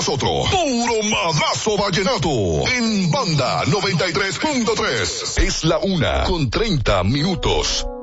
Nosotros, puro madrazo vallenato, en Banda 93.3. Es la 1:30.